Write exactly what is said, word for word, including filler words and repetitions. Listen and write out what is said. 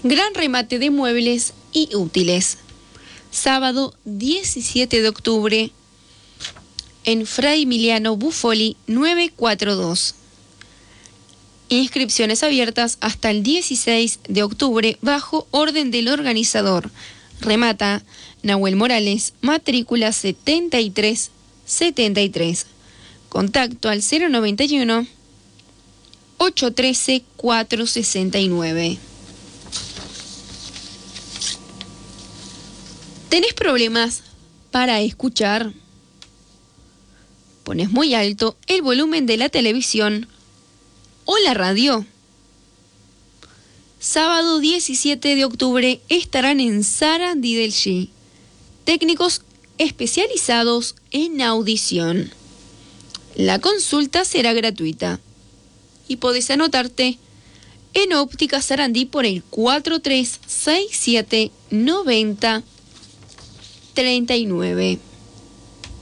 Gran remate de muebles y útiles. Sábado diecisiete de octubre en Fray Emiliano Buffoli novecientos cuarenta y dos. Inscripciones abiertas hasta el dieciséis de octubre bajo orden del organizador. Remata Nahuel Morales, matrícula setenta y tres setenta y tres. Contacto al cero noventa y uno, ochocientos trece, cuatrocientos sesenta y nueve. ¿Tenés problemas para escuchar? ¿Pones muy alto el volumen de la televisión o la radio? Sábado diecisiete de octubre estarán en Sarandí del G, técnicos especializados en audición. La consulta será gratuita y podés anotarte en Óptica Sarandí por el cuatro tres seis siete noventa treinta y nueve.